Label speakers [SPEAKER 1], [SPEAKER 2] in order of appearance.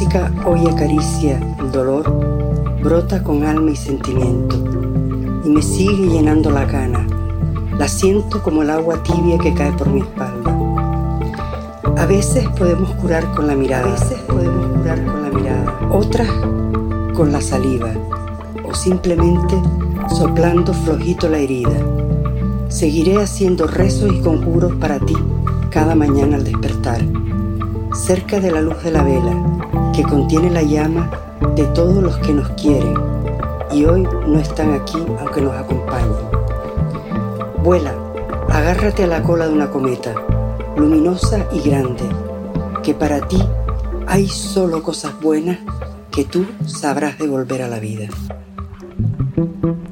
[SPEAKER 1] música hoy acaricia el dolor, brota con alma y sentimiento, y me sigue llenando la gana. La siento como el agua tibia que cae por mi espalda. A veces podemos curar con la mirada, otras con la saliva, o simplemente soplando flojito la herida. Seguiré haciendo rezos y conjuros para ti cada mañana al despertar, cerca de la luz de la vela que contiene la llama de todos los que nos quieren y hoy no están aquí aunque nos acompañen. Vuela, agárrate a la cola de una cometa, luminosa y grande, que para ti hay solo cosas buenas que tú sabrás devolver a la vida.